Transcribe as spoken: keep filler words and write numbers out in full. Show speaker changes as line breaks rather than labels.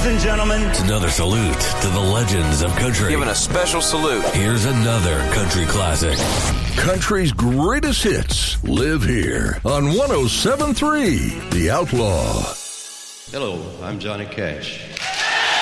Ladies and gentlemen.
It's another salute to the legends of country.
Giving a special salute.
Here's another country classic.
Country's greatest hits live here on one oh seven point three The Outlaw.
Hello, I'm Johnny Cash.